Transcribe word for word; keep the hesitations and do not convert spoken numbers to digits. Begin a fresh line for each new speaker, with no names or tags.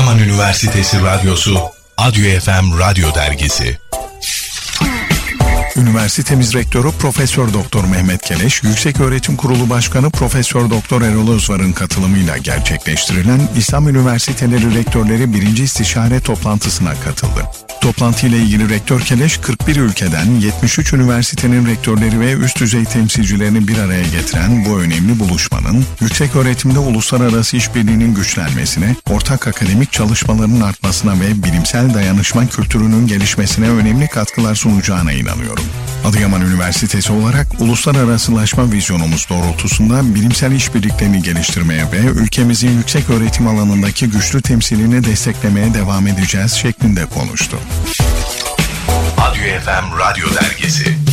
Adıyaman Üniversitesi Radyosu, Adyo F M Radyo Dergisi. Üniversitemiz Rektörü Profesör Doktor Mehmet Keleş, Yükseköğretim Kurulu Başkanı Profesör Doktor Erol Özvar'ın katılımıyla gerçekleştirilen İslam Üniversiteleri Rektörleri birinci İstişare toplantısına katıldı. Toplantıyla ilgili Rektör Keleş, kırk bir ülkeden yetmiş üç üniversitenin rektörleri ve üst düzey temsilcilerini bir araya getiren bu önemli buluşmanın, yükseköğretimde uluslararası işbirliğinin güçlenmesine, ortak akademik çalışmaların artmasına ve bilimsel dayanışma kültürünün gelişmesine önemli katkılar sunacağına inanıyorum. Adıyaman Üniversitesi olarak uluslararasılaşma vizyonumuz doğrultusunda bilimsel işbirliklerini geliştirmeye ve ülkemizin yüksek öğretim alanındaki güçlü temsilini desteklemeye devam edeceğiz şeklinde konuştu. Adyo F M Radyo Dergisi.